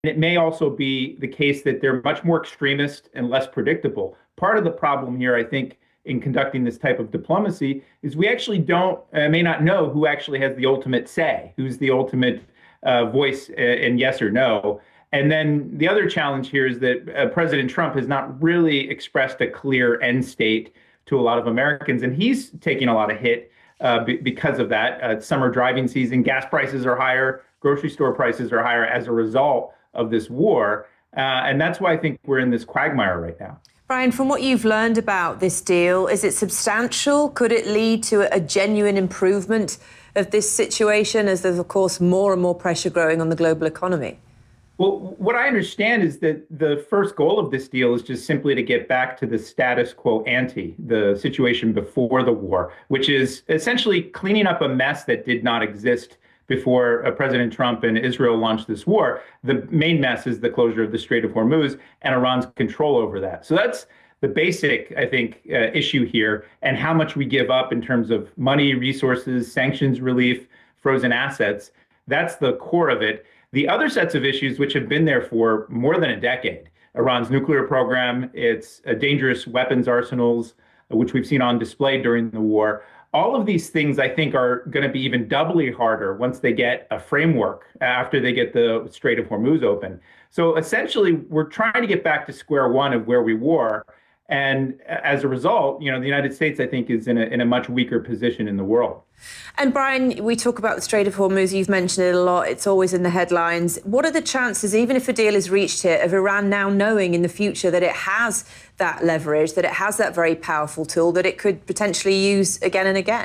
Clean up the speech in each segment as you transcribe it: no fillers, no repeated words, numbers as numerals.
it may also be the case that they're much more extremist and less predictable. Part of the problem here, I think, in conducting this type of diplomacy is we actually don't, may not know who actually has the ultimate say, who's the ultimate voice in yes or no. And then the other challenge here is that President Trump has not really expressed a clear end state to a lot of Americans, and he's taking a lot of hit because of that. Summer driving season, gas prices are higher, grocery store prices are higher as a result of this war. And that's why I think we're in this quagmire right now. Brian, from what you've learned about this deal, is it substantial? Could it lead to a genuine improvement of this situation as there's, of course, more and more pressure growing on the global economy? Well, what I understand is that the first goal of this deal is just simply to get back to the status quo ante, the situation before the war, which is essentially cleaning up a mess that did not exist before President Trump and Israel launched this war. The main mess is the closure of the Strait of Hormuz and Iran's control over that. So that's the basic, I think, issue here, and how much we give up in terms of money, resources, sanctions relief, frozen assets. That's the core of it. The other sets of issues, which have been there for more than a decade, Iran's nuclear program, its dangerous weapons arsenals, which we've seen on display during the war, all of these things, I think, are going to be even doubly harder once they get a framework after they get the Strait of Hormuz open. So essentially, we're trying to get back to square one of where we were. And as a result, the United States, I think, is in a much weaker position in the world. And Brian, we talk about the Strait of Hormuz. You've mentioned it a lot. It's always in the headlines. What are the chances, even if a deal is reached here, of Iran now knowing in the future that it has that leverage, that it has that very powerful tool that it could potentially use again and again?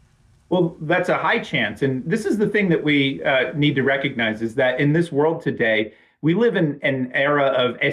Well, that's a high chance. And this is the thing that we need to recognize, is that in this world today, we live in an era of